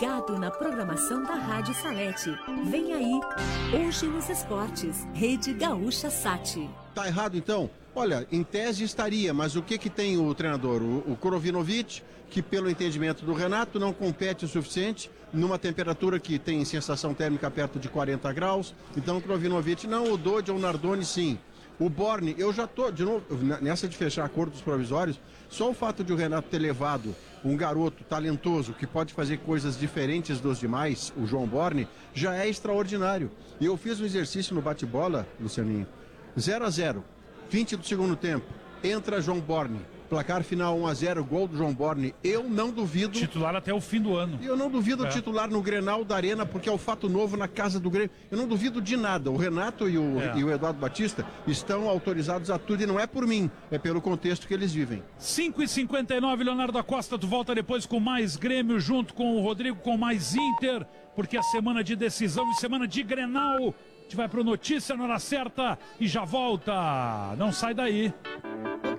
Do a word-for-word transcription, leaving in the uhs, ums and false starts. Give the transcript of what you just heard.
ligado na programação da Rádio Salete. Vem aí, hoje nos esportes, Rede Gaúcha Sat. Tá errado então? Olha, em tese estaria, mas o que que tem o treinador? O, o Korovinovic, que pelo entendimento do Renato não compete o suficiente numa temperatura que tem sensação térmica perto de quarenta graus. Então o Korovinovic não, o Dodge ou o Nardoni sim. O Borne, eu já tô, de novo, nessa de fechar acordos provisórios, só o fato de o Renato ter levado um garoto talentoso que pode fazer coisas diferentes dos demais, o João Borne, já é extraordinário. E eu fiz um exercício no bate-bola, Lucianinho, zero a zero, vinte do segundo tempo, entra João Borne, placar final um a zero, gol do João Borne. Eu não duvido... Titular até o fim do ano. Eu não duvido é. titular no Grenal da Arena, porque é o fato novo na casa do Grêmio. Eu não duvido de nada. O Renato e o, é. e o Eduardo Batista estão autorizados a tudo, e não é por mim, é pelo contexto que eles vivem. cinco e cinquenta e nove, Leonardo Acosta, tu volta depois com mais Grêmio, junto com o Rodrigo, com mais Inter, porque é semana de decisão e semana de Grenal. A gente vai pro Notícia na hora certa e já volta. Não sai daí.